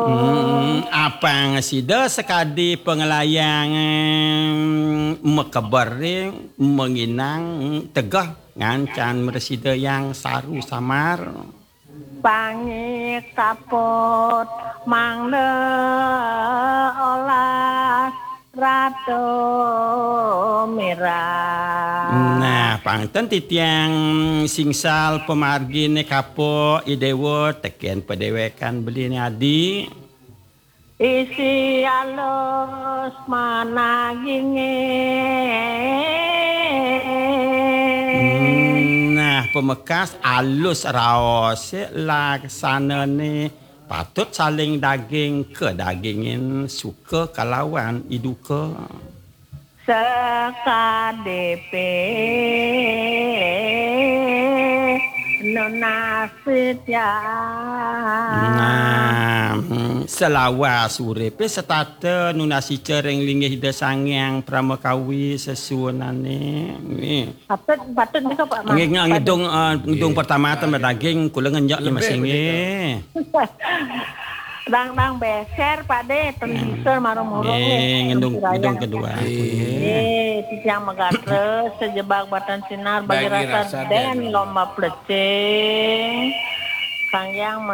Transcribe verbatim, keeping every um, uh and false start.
Hmm, apa ngasida sekadi pengelayang mekebering menginang tegah ngancan meresida yang saru samar Pangi kaput mangde olah ratu mirah. Nah, pangten titiang singsal pemargine kapo idewo teken pedewekan belini adi. Isi alus managinge. Nah, pemekas alus raos laksana ni patut saling daging ke dagingin suka kalawan iduka. Sekadepe nonasit ya. Nah, selawas uripe setata nunasi cereng linggih hida sangyang pramakawi sesuanane. Patut patut juga Pak Mang. Nggih ngedung uh, ngedung pertama tem daging kula ngenjak ya masih nggih. Dang-dang beser Pak De, tendiser marung-marung. Nggih ngedung ngedung kedua. Eh, titiang megatre sejebak batan sinar bagi rasa den lomba plecing. Sang yang